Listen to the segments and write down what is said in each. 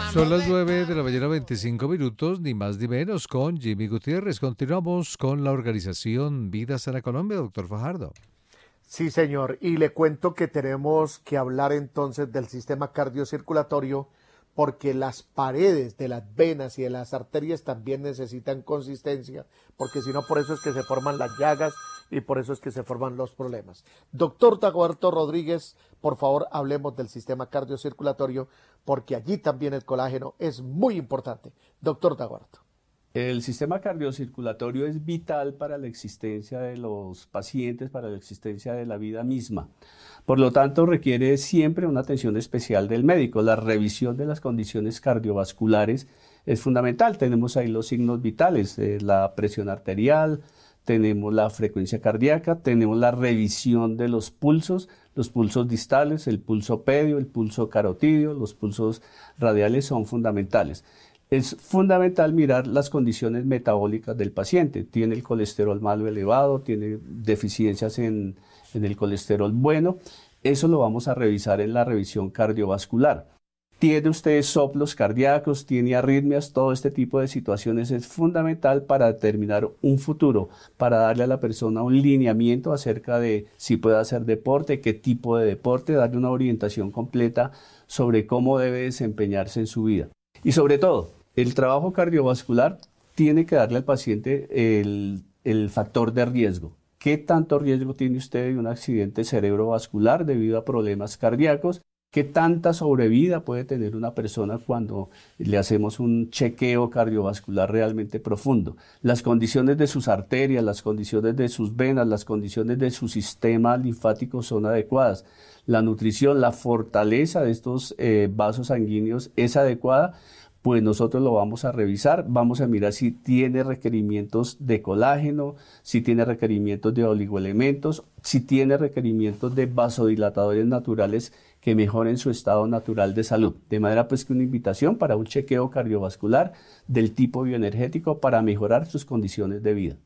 Son las 9 de la mañana, 25 minutos, ni más ni menos, con Jimmy Gutiérrez. Continuamos con la organización Vida Sana Colombia, doctor Fajardo. Sí, señor, y le cuento que tenemos que hablar entonces del sistema cardiocirculatorio, porque las paredes de las venas y de las arterias también necesitan consistencia, porque si no, por eso es que se forman las llagas y por eso es que se forman los problemas. Doctor Dagoberto Rodríguez, por favor, hablemos del sistema cardiocirculatorio, porque allí también el colágeno es muy importante. Doctor Dagoberto. El sistema cardiocirculatorio es vital para la existencia de los pacientes, para la existencia de la vida misma. Por lo tanto, requiere siempre una atención especial del médico. La revisión de las condiciones cardiovasculares es fundamental. Tenemos ahí los signos vitales, la presión arterial, tenemos la frecuencia cardíaca, tenemos la revisión de los pulsos distales, el pulso pedio, el pulso carotidio, los pulsos radiales son fundamentales. Es fundamental mirar las condiciones metabólicas del paciente. Tiene el colesterol malo elevado, tiene deficiencias en el colesterol bueno. Eso lo vamos a revisar en la revisión cardiovascular. ¿Tiene usted soplos cardíacos? ¿Tiene arritmias? Todo este tipo de situaciones es fundamental para determinar un futuro, para darle a la persona un lineamiento acerca de si puede hacer deporte, qué tipo de deporte, darle una orientación completa sobre cómo debe desempeñarse en su vida. Y sobre todo, el trabajo cardiovascular tiene que darle al paciente el factor de riesgo. ¿Qué tanto riesgo tiene usted de un accidente cerebrovascular debido a problemas cardíacos? ¿Qué tanta sobrevida puede tener una persona cuando le hacemos un chequeo cardiovascular realmente profundo? Las condiciones de sus arterias, las condiciones de sus venas, las condiciones de su sistema linfático son adecuadas. La nutrición, la fortaleza de estos vasos sanguíneos es adecuada. Pues nosotros lo vamos a revisar, vamos a mirar si tiene requerimientos de colágeno, si tiene requerimientos de oligoelementos, si tiene requerimientos de vasodilatadores naturales que mejoren su estado natural de salud. De manera pues que una invitación para un chequeo cardiovascular del tipo bioenergético para mejorar sus condiciones de vida.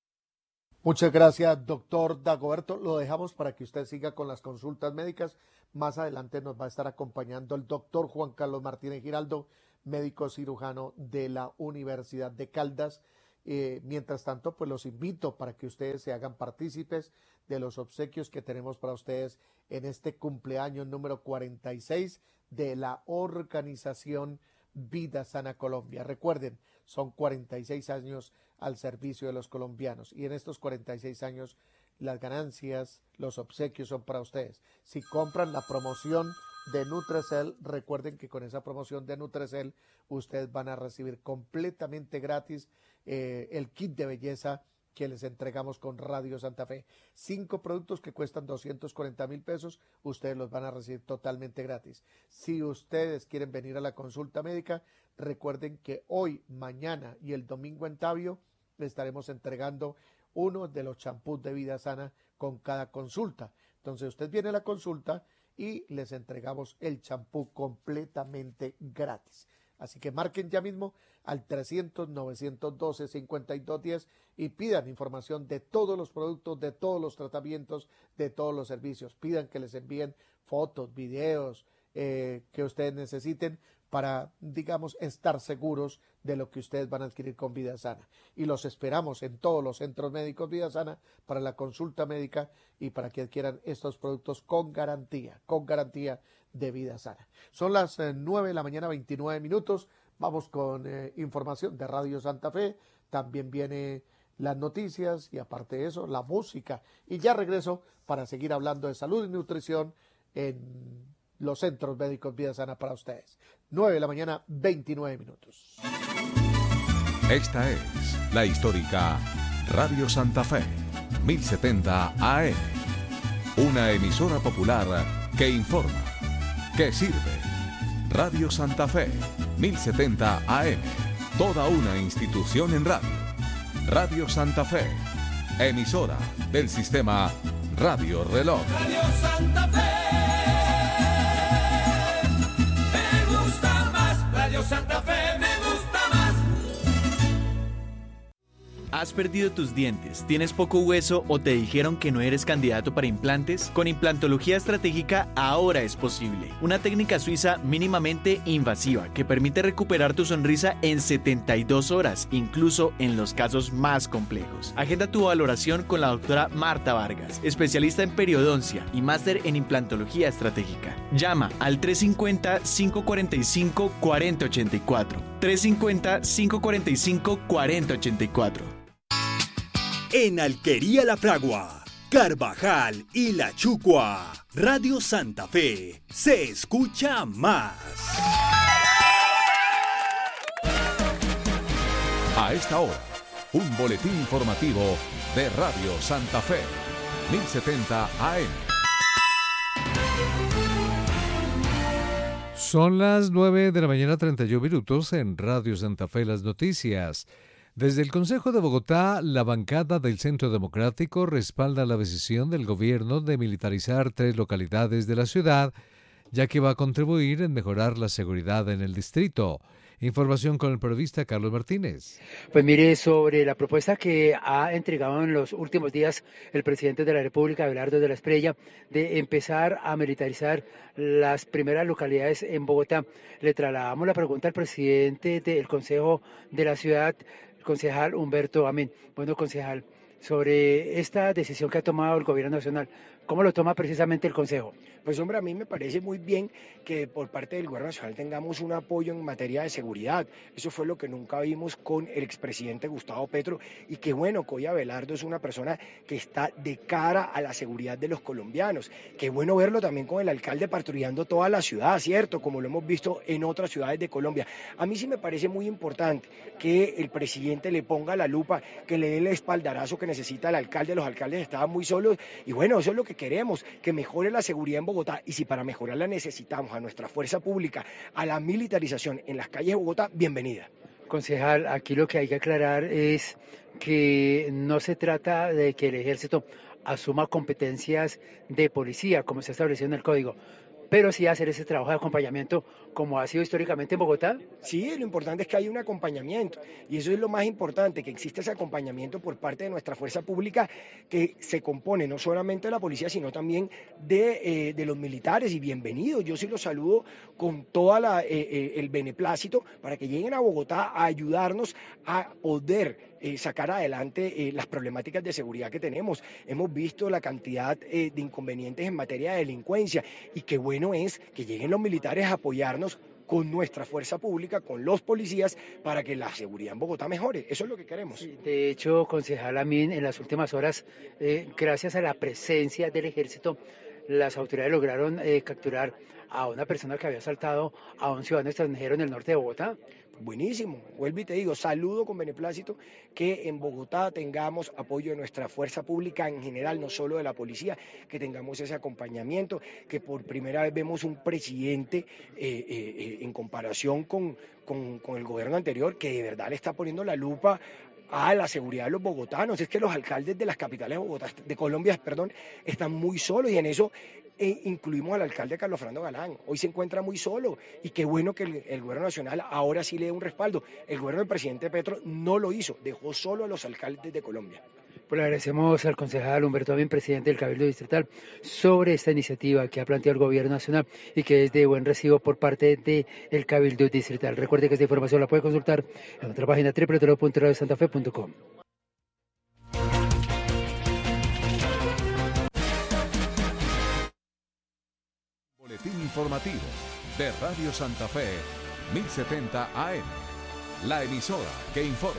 Muchas gracias, doctor Dagoberto. Lo dejamos para que usted siga con las consultas médicas. Más adelante nos va a estar acompañando el doctor Juan Carlos Martínez Giraldo, médico cirujano de la Universidad de Caldas. Mientras tanto, pues los invito para que ustedes se hagan partícipes de los obsequios que tenemos para ustedes en este cumpleaños número 46 de la organización Vida Sana Colombia. Recuerden, son 46 años al servicio de los colombianos y en estos 46 años las ganancias, los obsequios son para ustedes. Si compran la promoción de Nutrecel, recuerden que con esa promoción de Nutrecel ustedes van a recibir completamente gratis el kit de belleza que les entregamos con Radio Santa Fe. 5 productos que cuestan 240,000 pesos, ustedes los van a recibir totalmente gratis. Si ustedes quieren venir a la consulta médica, recuerden que hoy, mañana y el domingo en Tabio estaremos entregando uno de los champús de Vida Sana con cada consulta. Entonces usted viene a la consulta y les entregamos el champú completamente gratis. Así que marquen ya mismo al 300-912-5210 y pidan información de todos los productos, de todos los tratamientos, de todos los servicios. Pidan que les envíen fotos, videos que ustedes necesiten para, digamos, estar seguros de lo que ustedes van a adquirir con Vida Sana. Y los esperamos en todos los centros médicos Vida Sana para la consulta médica y para que adquieran estos productos con garantía de Vida Sana. Son las 9 de la mañana, 29 minutos. Vamos con información de Radio Santa Fe. También viene las noticias y aparte de eso, la música. Y ya regreso para seguir hablando de salud y nutrición en los centros médicos Vida Sana para ustedes. 9 de la mañana, 29 minutos. Esta es la histórica Radio Santa Fe, 1070 AM. Una emisora popular que informa, que sirve. Radio Santa Fe, 1070 AM. Toda una institución en radio. Radio Santa Fe, emisora del sistema Radio Reloj. Radio Santa Fe. Radio Santa Fe me gusta más. ¿Has perdido tus dientes? ¿Tienes poco hueso o te dijeron que no eres candidato para implantes? Con implantología estratégica ahora es posible. Una técnica suiza mínimamente invasiva que permite recuperar tu sonrisa en 72 horas, incluso en los casos más complejos. Agenda tu valoración con la doctora Marta Vargas, especialista en periodoncia y máster en implantología estratégica. Llama al 350-545-4084. 350-545-4084. En Alquería La Fragua, Carvajal y La Chucua, Radio Santa Fe, se escucha más. A esta hora, un boletín informativo de Radio Santa Fe, 1070 AM. Son las 9 de la mañana, 31 minutos en Radio Santa Fe, las noticias. Desde el Consejo de Bogotá, la bancada del Centro Democrático respalda la decisión del gobierno de militarizar 3 localidades de la ciudad, ya que va a contribuir en mejorar la seguridad en el distrito. Información con el periodista Carlos Martínez. Pues mire, sobre la propuesta que ha entregado en los últimos días el presidente de la República, Abelardo de la Espriella, de empezar a militarizar las primeras localidades en Bogotá, le trasladamos la pregunta al presidente del Consejo de la Ciudad, concejal Humberto Amén. Bueno, concejal, sobre esta decisión que ha tomado el gobierno nacional, ¿cómo lo toma precisamente el Consejo? Pues hombre, a mí me parece muy bien que por parte del gobierno nacional tengamos un apoyo en materia de seguridad. Eso fue lo que nunca vimos con el expresidente Gustavo Petro, y qué bueno que hoy Abelardo es una persona que está de cara a la seguridad de los colombianos. Qué bueno verlo también con el alcalde patrullando toda la ciudad, ¿cierto? Como lo hemos visto en otras ciudades de Colombia. A mí sí me parece muy importante que el presidente le ponga la lupa, que le dé el espaldarazo que necesita el alcalde. Los alcaldes estaban muy solos y bueno, eso es lo que queremos, que mejore la seguridad en Bogotá, y si para mejorarla necesitamos a nuestra fuerza pública, a la militarización en las calles de Bogotá, bienvenida. Concejal, aquí lo que hay que aclarar es que no se trata de que el ejército asuma competencias de policía, como se estableció en el código, pero sí hacer ese trabajo de acompañamiento como ha sido históricamente en Bogotá. Sí, lo importante es que hay un acompañamiento y eso es lo más importante, que existe ese acompañamiento por parte de nuestra fuerza pública, que se compone no solamente de la policía sino también de los militares, y bienvenidos. Yo sí los saludo con todo el beneplácito para que lleguen a Bogotá a ayudarnos a poder sacar adelante las problemáticas de seguridad que tenemos. Hemos visto la cantidad de inconvenientes en materia de delincuencia y qué bueno es que lleguen los militares a apoyarnos con nuestra fuerza pública, con los policías, para que la seguridad en Bogotá mejore. Eso es lo que queremos. Sí, de hecho, concejal Amín, en las últimas horas, gracias a la presencia del ejército, las autoridades lograron capturar a una persona que había asaltado a un ciudadano extranjero en el norte de Bogotá. Buenísimo, vuelvo y te digo, saludo con beneplácito que en Bogotá tengamos apoyo de nuestra fuerza pública en general, no solo de la policía, que tengamos ese acompañamiento, que por primera vez vemos un presidente en comparación con el gobierno anterior, que de verdad le está poniendo la lupa a la seguridad de los bogotanos. Es que los alcaldes de las capitales de Colombia, están muy solos, y en eso incluimos al alcalde Carlos Fernando Galán. Hoy se encuentra muy solo, y qué bueno que el gobierno nacional ahora sí le dé un respaldo. El gobierno del presidente Petro no lo hizo, dejó solo a los alcaldes de Colombia. Pues le agradecemos al concejal Humberto Amín, presidente del Cabildo Distrital, sobre esta iniciativa que ha planteado el gobierno nacional y que es de buen recibo por parte del Cabildo Distrital. Recuerde que esta información la puede consultar en nuestra página www.radiosantafe.com. Boletín informativo de Radio Santa Fe, 1070 AM, la emisora que informa.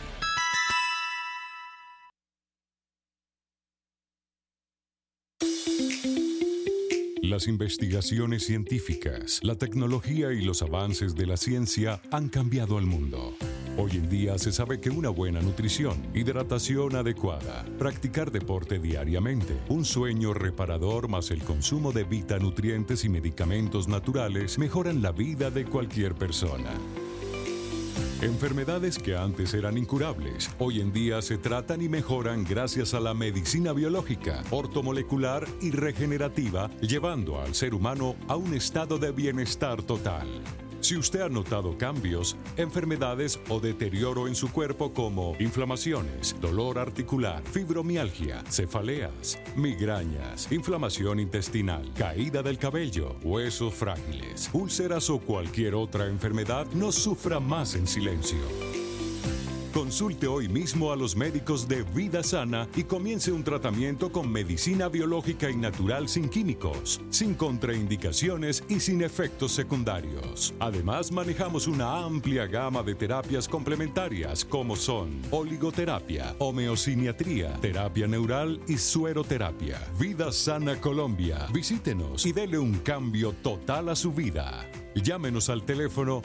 Las investigaciones científicas, la tecnología y los avances de la ciencia han cambiado al mundo. Hoy en día se sabe que una buena nutrición, hidratación adecuada, practicar deporte diariamente, un sueño reparador más el consumo de vitanutrientes y medicamentos naturales mejoran la vida de cualquier persona. Enfermedades que antes eran incurables, hoy en día se tratan y mejoran gracias a la medicina biológica, ortomolecular y regenerativa, llevando al ser humano a un estado de bienestar total. Si usted ha notado cambios, enfermedades o deterioro en su cuerpo como inflamaciones, dolor articular, fibromialgia, cefaleas, migrañas, inflamación intestinal, caída del cabello, huesos frágiles, úlceras o cualquier otra enfermedad, no sufra más en silencio. Consulte hoy mismo a los médicos de Vida Sana y comience un tratamiento con medicina biológica y natural sin químicos, sin contraindicaciones y sin efectos secundarios. Además, manejamos una amplia gama de terapias complementarias como son oligoterapia, homeosiniatría, terapia neural y sueroterapia. Vida Sana Colombia. Visítenos y dele un cambio total a su vida. Llámenos al teléfono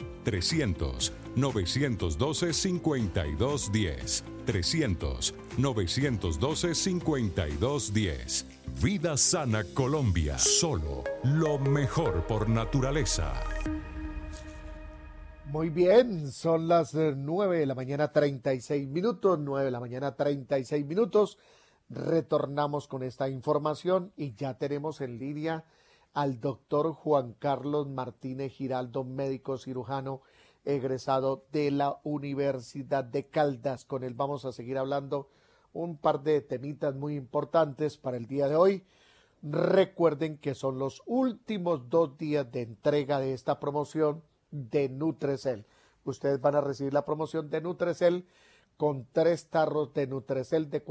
300-912-5210. 300-912-5210. Vida Sana Colombia. Solo lo mejor por naturaleza. Muy bien, son las 9 de la mañana 36 minutos, 9 de la mañana 36 minutos. Retornamos con esta información y ya tenemos en línea al doctor Juan Carlos Martínez Giraldo, médico cirujano egresado de la Universidad de Caldas. Con él vamos a seguir hablando un par de temitas muy importantes para el día de hoy. Recuerden que son los últimos 2 días de entrega de esta promoción de Nutrecel. Ustedes van a recibir la promoción de Nutrecel con 3 tarros de Nutrecel de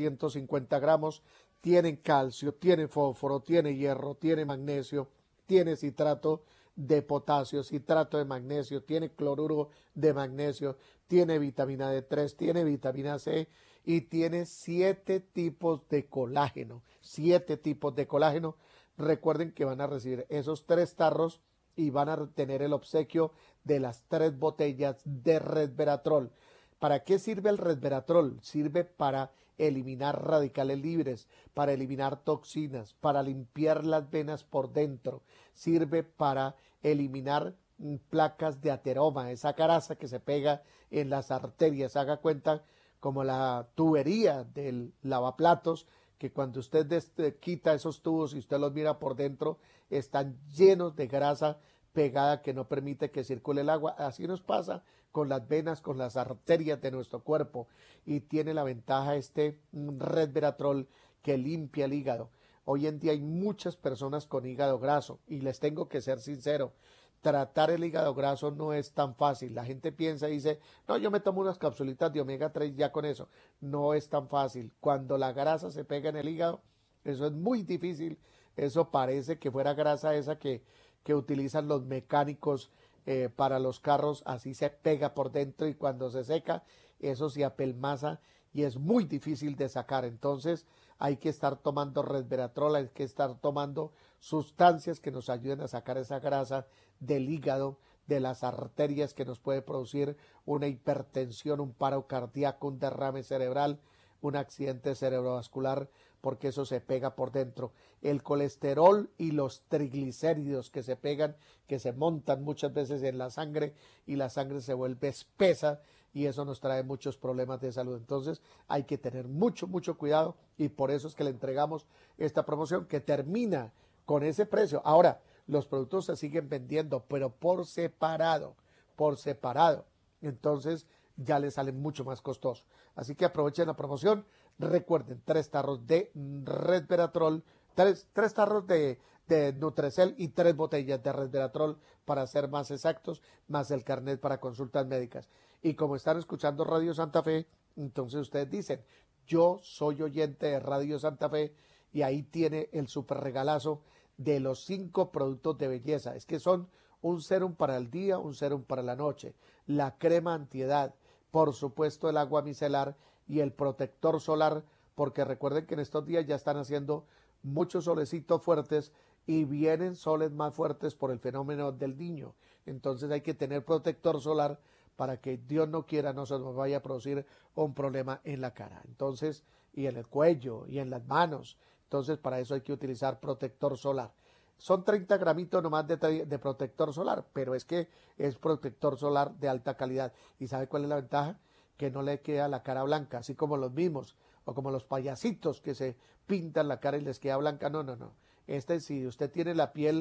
450 gramos. Tienen calcio, tiene fósforo, tiene hierro, tiene magnesio, tiene citrato de potasio, citrato de magnesio, tiene cloruro de magnesio, tiene vitamina D3, tiene vitamina C y tiene 7 tipos de colágeno. 7 tipos de colágeno. Recuerden que van a recibir esos 3 tarros y van a tener el obsequio de las 3 botellas de resveratrol. ¿Para qué sirve el resveratrol? Sirve para eliminar radicales libres, para eliminar toxinas, para limpiar las venas por dentro, sirve para eliminar placas de ateroma, esa grasa que se pega en las arterias. Haga cuenta como la tubería del lavaplatos, que cuando usted quita esos tubos y usted los mira por dentro, están llenos de grasa pegada que no permite que circule el agua. Así nos pasa con las venas, con las arterias de nuestro cuerpo, y tiene la ventaja resveratrol que limpia el hígado. Hoy en día hay muchas personas con hígado graso y les tengo que ser sincero, tratar el hígado graso no es tan fácil. La gente piensa y dice, no, yo me tomo unas capsulitas de omega 3 ya con eso. No es tan fácil. Cuando la grasa se pega en el hígado, eso es muy difícil. Eso parece que fuera grasa esa que utilizan los mecánicos para los carros, así se pega por dentro y cuando se seca, eso se apelmaza y es muy difícil de sacar. Entonces hay que estar tomando resveratrol, hay que estar tomando sustancias que nos ayuden a sacar esa grasa del hígado, de las arterias, que nos puede producir una hipertensión, un paro cardíaco, un derrame cerebral, un accidente cerebrovascular, porque eso se pega por dentro. El colesterol y los triglicéridos que se pegan, que se montan muchas veces en la sangre y la sangre se vuelve espesa y eso nos trae muchos problemas de salud. Entonces hay que tener mucho cuidado y por eso es que le entregamos esta promoción que termina con ese precio. Ahora, los productos se siguen vendiendo, pero por separado. Entonces ya le salen mucho más costoso. Así que aprovechen la promoción. Recuerden, 3 tarros de resveratrol, 3 tarros de Nutrecel y 3 botellas de resveratrol, para ser más exactos, más el carnet para consultas médicas. Y como están escuchando Radio Santa Fe, entonces ustedes dicen, yo soy oyente de Radio Santa Fe, y ahí tiene el super regalazo de los 5 productos de belleza. Es que son un serum para el día, un serum para la noche, la crema antiedad, por supuesto el agua micelar y el protector solar, porque recuerden que en estos días ya están haciendo muchos solecitos fuertes y vienen soles más fuertes por el fenómeno del Niño. Entonces hay que tener protector solar para que Dios no quiera no se nos vaya a producir un problema en la cara. Entonces, y en el cuello y en las manos. Entonces para eso hay que utilizar protector solar. Son 30 gramitos nomás de protector solar, pero es que es protector solar de alta calidad. ¿Y sabe cuál es la ventaja? Que no le queda la cara blanca, así como los mimos o como los payasitos que se pintan la cara y les queda blanca. No. Si usted tiene la piel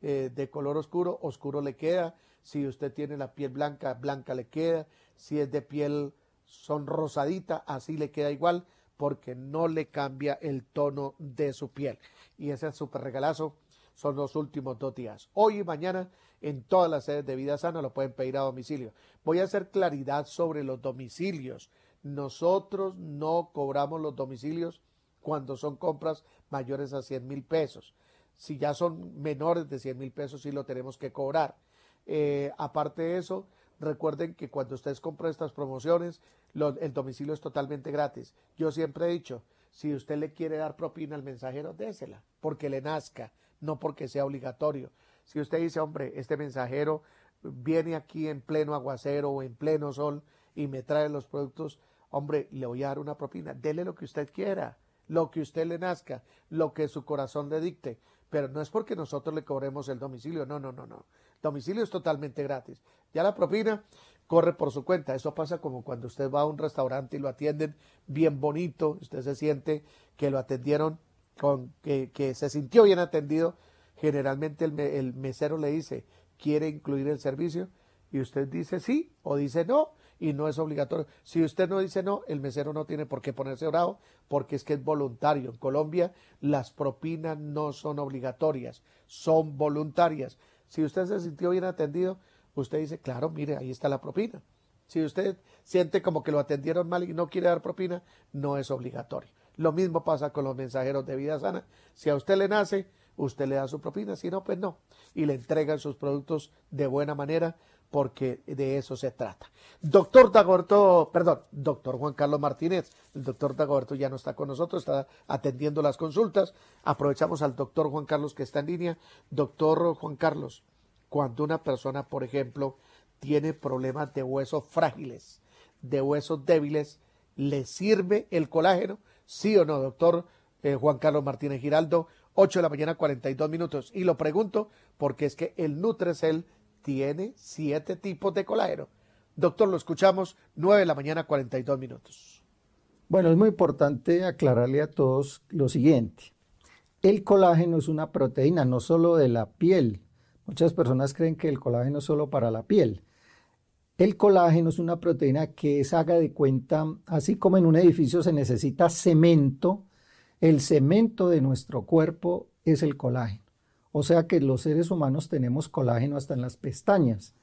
de color oscuro, oscuro le queda. Si usted tiene la piel blanca, blanca le queda. Si es de piel sonrosadita, así le queda igual, porque no le cambia el tono de su piel. Y ese súper regalazo son los últimos 2 días. Hoy y mañana en todas las sedes de Vida Sana lo pueden pedir a domicilio. Voy a hacer claridad sobre los domicilios. Nosotros no cobramos los domicilios cuando son compras mayores a 100,000 pesos. Si ya son menores de 100,000 pesos, sí lo tenemos que cobrar. Aparte de eso, recuerden que cuando ustedes compran estas promociones, el domicilio es totalmente gratis. Yo siempre he dicho, si usted le quiere dar propina al mensajero, désela, porque le nazca, no porque sea obligatorio. Si usted dice, hombre, este mensajero viene aquí en pleno aguacero o en pleno sol y me trae los productos, hombre, le voy a dar una propina. Dele lo que usted quiera, lo que usted le nazca, lo que su corazón le dicte. Pero no es porque nosotros le cobremos el domicilio, no. Domicilio es totalmente gratis. Ya la propina corre por su cuenta. Eso pasa como cuando usted va a un restaurante y lo atienden bien bonito, usted se siente que lo atendieron, que se sintió bien atendido. Generalmente el mesero le dice, ¿quiere incluir el servicio? Y usted dice sí o dice no, y no es obligatorio. Si usted no dice no, el mesero no tiene por qué ponerse bravo, porque es que es voluntario. En Colombia las propinas no son obligatorias, son voluntarias. Si usted se sintió bien atendido, usted dice, claro, mire, ahí está la propina. Si usted siente como que lo atendieron mal y no quiere dar propina, no es obligatorio. Lo mismo pasa con los mensajeros de Vida Sana. Si a usted le nace, usted le da su propina, si no, pues no. Y le entregan sus productos de buena manera, porque de eso se trata. Doctor Juan Carlos Martínez. El doctor Dagoberto ya no está con nosotros, está atendiendo las consultas. Aprovechamos al doctor Juan Carlos que está en línea. Doctor Juan Carlos, cuando una persona, por ejemplo, tiene problemas de huesos frágiles, de huesos débiles, ¿le sirve el colágeno? ¿Sí o no, doctor Juan Carlos Martínez Giraldo? 8 de la mañana, 42 minutos. Y lo pregunto porque es que el Nutrecel tiene 7 tipos de colágeno. Doctor, lo escuchamos, 9 de la mañana, 42 minutos. Bueno, es muy importante aclararle a todos lo siguiente. El colágeno es una proteína, no solo de la piel. Muchas personas creen que el colágeno es solo para la piel. El colágeno es una proteína que es, haga de cuenta, así como en un edificio se necesita cemento, el cemento de nuestro cuerpo es el colágeno. O sea que los seres humanos tenemos colágeno hasta en las pestañas.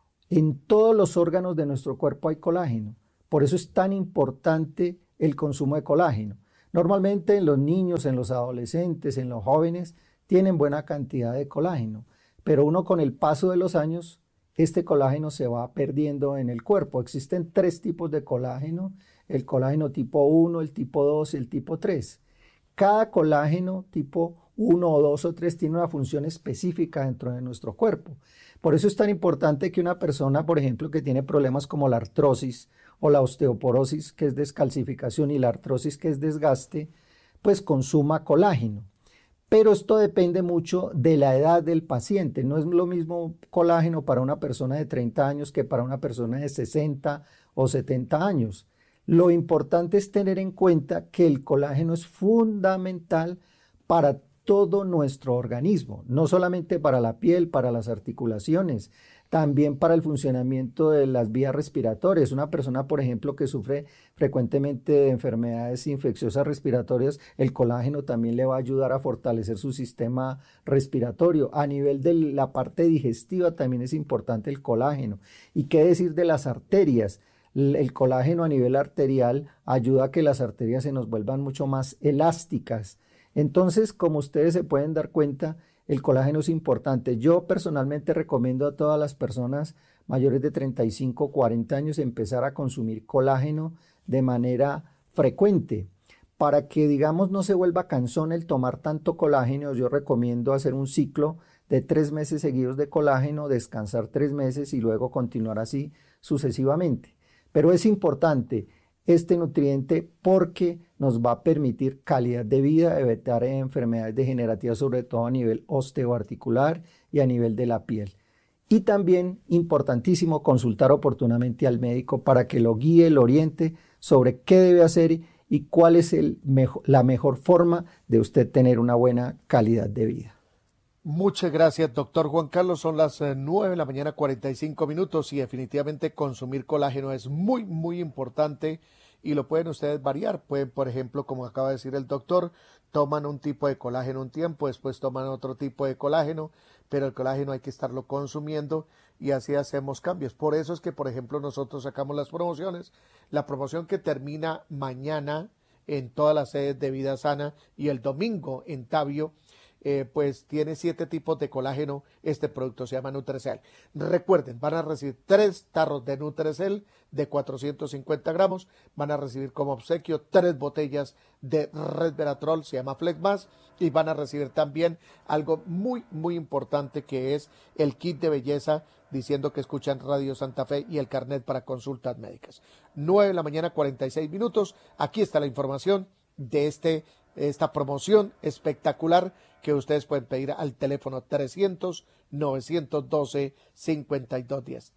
En todos los órganos de nuestro cuerpo hay colágeno. Por eso es tan importante el consumo de colágeno. Normalmente en los niños, en los adolescentes, en los jóvenes, tienen buena cantidad de colágeno. Pero uno con el paso de los años, este colágeno se va perdiendo en el cuerpo. Existen 3 tipos de colágeno. El colágeno tipo 1, el tipo 2 y el tipo 3. Cada colágeno tipo 1 o 2 o 3 tiene una función específica dentro de nuestro cuerpo. Por eso es tan importante que una persona, por ejemplo, que tiene problemas como la artrosis o la osteoporosis, que es descalcificación, y la artrosis, que es desgaste, pues consuma colágeno. Pero esto depende mucho de la edad del paciente. No es lo mismo colágeno para una persona de 30 años que para una persona de 60 o 70 años. Lo importante es tener en cuenta que el colágeno es fundamental para todo nuestro organismo, no solamente para la piel, para las articulaciones, también para el funcionamiento de las vías respiratorias. Una persona, por ejemplo, que sufre frecuentemente de enfermedades infecciosas respiratorias, el colágeno también le va a ayudar a fortalecer su sistema respiratorio. A nivel de la parte digestiva también es importante el colágeno. ¿Y qué decir de las arterias? El colágeno a nivel arterial ayuda a que las arterias se nos vuelvan mucho más elásticas. Entonces, como ustedes se pueden dar cuenta, el colágeno es importante. Yo personalmente recomiendo a todas las personas mayores de 35 o 40 años empezar a consumir colágeno de manera frecuente. Para que, digamos, no se vuelva cansón el tomar tanto colágeno, yo recomiendo hacer un ciclo de 3 meses seguidos de colágeno, descansar 3 meses y luego continuar así sucesivamente. Pero es importante este nutriente porque nos va a permitir calidad de vida, evitar enfermedades degenerativas, sobre todo a nivel osteoarticular y a nivel de la piel. Y también importantísimo consultar oportunamente al médico para que lo guíe, lo oriente sobre qué debe hacer y cuál es la mejor forma de usted tener una buena calidad de vida. Muchas gracias, doctor Juan Carlos. Son las 9 de la mañana, 45 minutos, y definitivamente consumir colágeno es muy, muy importante y lo pueden ustedes variar. Pueden, por ejemplo, como acaba de decir el doctor, toman un tipo de colágeno un tiempo, después toman otro tipo de colágeno, pero el colágeno hay que estarlo consumiendo y así hacemos cambios. Por eso es que, por ejemplo, nosotros sacamos las promociones. La promoción que termina mañana en todas las sedes de Vida Sana y el domingo en Tabio, pues tiene 7 tipos de colágeno. Este producto se llama Nutrecel. Recuerden, van a recibir 3 tarros de Nutrecel de 450 gramos. Van a recibir como obsequio 3 botellas de Resveratrol, se llama Flexmas. Y van a recibir también algo muy, muy importante, que es el kit de belleza, diciendo que escuchan Radio Santa Fe, y el carnet para consultas médicas. 9 de la mañana, 46 minutos. Aquí está la información de esta promoción espectacular que ustedes pueden pedir al teléfono 300-912-5210.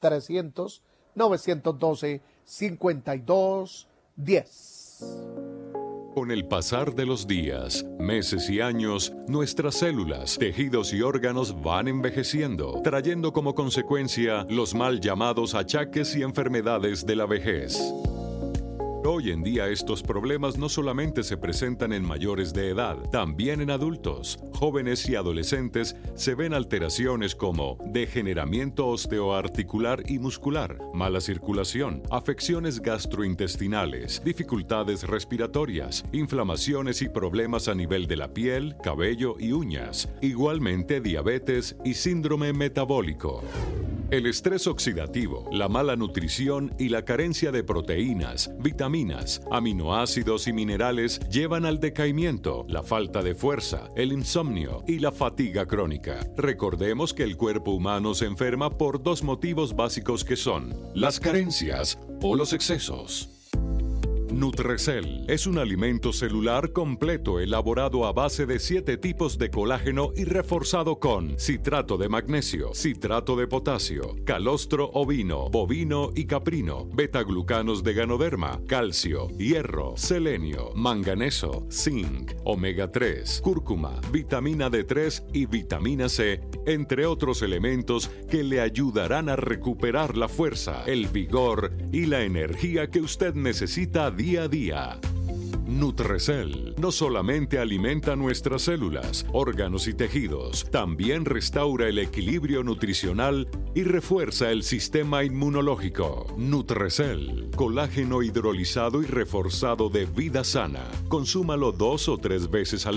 300-912-5210. Con el pasar de los días, meses y años, nuestras células, tejidos y órganos van envejeciendo, trayendo como consecuencia los mal llamados achaques y enfermedades de la vejez. Hoy en día estos problemas no solamente se presentan en mayores de edad, también en adultos, jóvenes y adolescentes se ven alteraciones como degeneramiento osteoarticular y muscular, mala circulación, afecciones gastrointestinales, dificultades respiratorias, inflamaciones y problemas a nivel de la piel, cabello y uñas, igualmente diabetes y síndrome metabólico. El estrés oxidativo, la mala nutrición y la carencia de proteínas, vitaminas, aminoácidos y minerales llevan al decaimiento, la falta de fuerza, el insomnio y la fatiga crónica. Recordemos que el cuerpo humano se enferma por 2 motivos básicos, que son las carencias o los excesos. Nutrecel es un alimento celular completo elaborado a base de 7 tipos de colágeno y reforzado con citrato de magnesio, citrato de potasio, calostro ovino, bovino y caprino, betaglucanos de ganoderma, calcio, hierro, selenio, manganeso, zinc, omega 3, cúrcuma, vitamina D3 y vitamina C, entre otros elementos que le ayudarán a recuperar la fuerza, el vigor y la energía que usted necesita día a día. Nutrecel no solamente alimenta nuestras células, órganos y tejidos, también restaura el equilibrio nutricional y refuerza el sistema inmunológico. Nutrecel, colágeno hidrolizado y reforzado de Vida Sana. Consúmalo 2 o 3 veces al